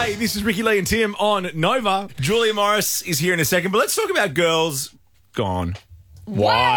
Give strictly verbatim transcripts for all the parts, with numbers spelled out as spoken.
Hey, this is Ricky Lee and Tim on Nova. Julia Morris is here in a second, but let's talk about girls gone wild.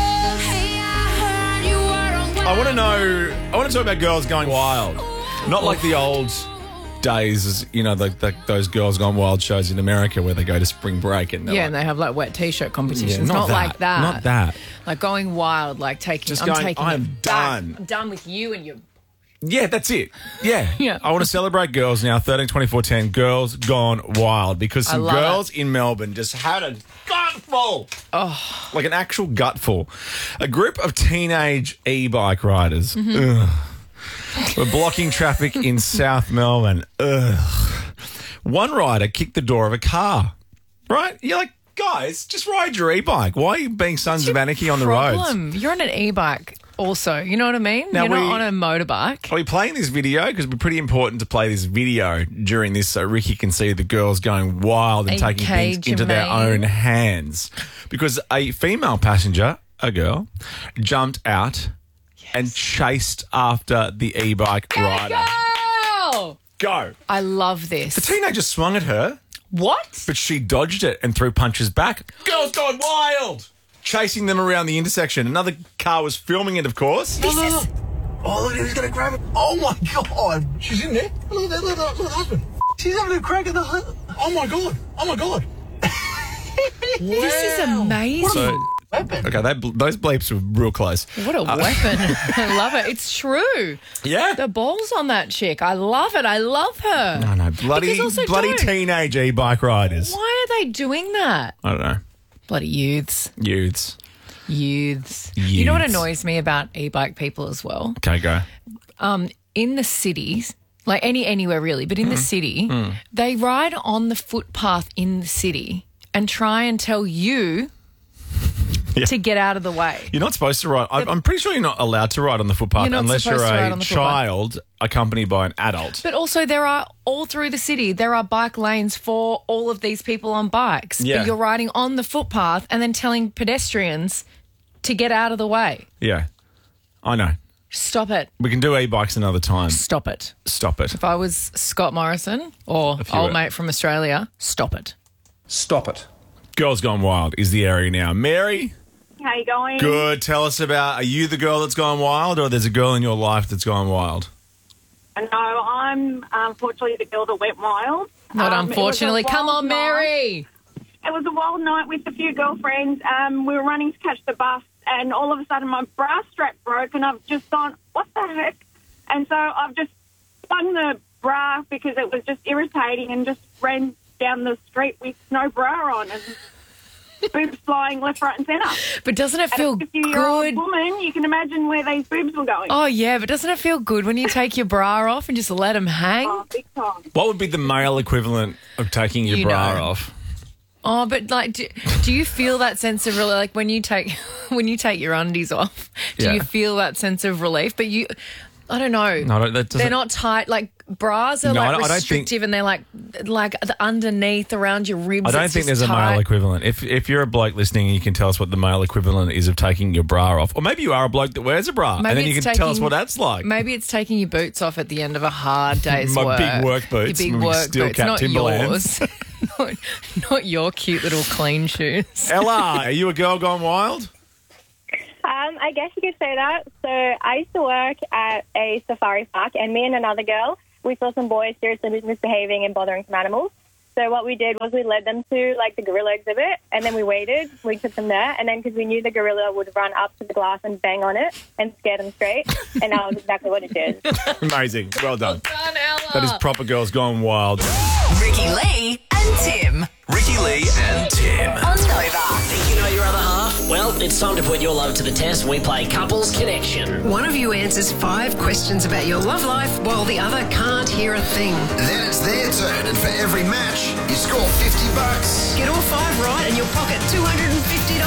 I want to know, I want to talk about girls going wild. Not like the old days, you know, like the, those Girls Gone Wild shows in America where they go to spring break and yeah, like, and they have like wet t-shirt competitions. Yeah, not not that, like that. not that. Like going wild, like taking. Just I'm going, taking. I'm it done. back. I'm done with you and your. Yeah, that's it. Yeah. Yeah. I want to celebrate girls now, thirteen, twenty-four, ten, Girls Gone Wild, because I some love girls it. in Melbourne just had a gutful. Oh. Like an actual gutful. A group of teenage e-bike riders Mm-hmm. ugh, were blocking traffic in South Melbourne. Ugh. One rider kicked the door of a car. Right? You're like, guys, just ride your e-bike. Why are you being sons of anarchy on the roads? Problem. You're on an e-bike also. You know what I mean? Now You're not we- on a motorbike. Are we playing this video? Because it'd be pretty important to play this video during this so Ricky can see the girls going wild and Hey, taking things Kay into their Jermaine. own hands. Because a female passenger, a girl, jumped out and chased after the e-bike rider. Go! Go. I love this. The teenager swung at her, What? but she dodged it and threw punches back. Girls gone wild! Chasing them around the intersection. Another car was filming it, of course. This is. Oh, look, he's going to grab it. Oh, my God. She's in there. Look at that. Look at that husband. She's having a crack at the husband. Oh, my God. Oh, my God. This is amazing. So, Weapon. okay, that, those bleeps were real close. What a weapon. I love it. It's true. Yeah. The balls on that chick. I love it. I love her. No, no, bloody, Because also bloody don't- teenage e-bike riders. Why are they doing that? I don't know. Bloody youths. Youths. Youths. You know what Youths. annoys me about e-bike people as well? Okay, go. Um, in the cities, like any anywhere really, but in Mm. the city, they ride on the footpath in the city and try and tell you Yeah. to get out of the way. You're not supposed to ride. I- I'm pretty sure you're not allowed to ride on the footpath You're not unless you're supposed to ride a on the footpath. child accompanied by an adult. But also there are, all through the city, there are bike lanes for all of these people on bikes. Yeah. But you're riding on the footpath and then telling pedestrians to get out of the way. Yeah, I know. Stop it. We can do e-bikes another time. Stop it. Stop it. If I was Scott Morrison or If you old were- mate from Australia, stop it. Stop it. Girls Gone Wild is the area now. Mary, How you going? good. Tell us about, are you the girl that's gone wild or there's a girl in your life that's gone wild? No, I'm unfortunately the girl that went wild. Not Um, it was a unfortunately. Come wild on, night. Mary. It was a wild night with a few girlfriends. Um, we were running to catch the bus, and all of a sudden my bra strap broke, and I've just gone, what the heck? And so I've just spun the bra because it was just irritating and just ran down the street with no bra on and boobs flying left, right and centre. But doesn't it feel As a fifty-year-old good? woman, you can imagine where these boobs were going. Oh, yeah, but doesn't it feel good when you take your bra off and just let them hang? Oh, big time. What would be the male equivalent of taking your You bra know. off? Oh, but like, do, do you feel that sense of relief? Like when you take when you take your undies off, do Yeah. you feel that sense of relief? But you, I don't know. No, that doesn't- They're not tight. Like bras are No, I like don't- I don't restrictive, think- and they're like like the underneath around your ribs. I don't it's think just there's a tight. male equivalent. If if you're a bloke listening and you can tell us what the male equivalent is of taking your bra off, or maybe you are a bloke that wears a bra, Maybe and then you it's can tell us taking- what that's like. Maybe it's taking your boots off at the end of a hard day's My work. big work boots, Your big my work steel boots, cap not Timberlands. yours. not, not your cute little clean shoes. Ella, are you a girl gone wild? Um, I guess you could say that. So I used to work at a safari park, and me and another girl, we saw some boys seriously misbehaving and bothering some animals. So what we did was we led them to, like, the gorilla exhibit, and then we waited. We took them there, and then because we knew the gorilla would run up to the glass and bang on it and scare them straight, and that was exactly what it did. Amazing. Well done. Done, Ella. That is proper girls gone wild. Ricky Lee and Tim. Ricky Lee and Tim. On Nova. Think you know your other half? Well, it's time to put your love to the test. We play Couples Connection. One of you answers five questions about your love life while the other can't hear a thing. Then it's their turn, and for every match, you score fifty bucks. Get all five right and you'll pocket two hundred fifty dollars.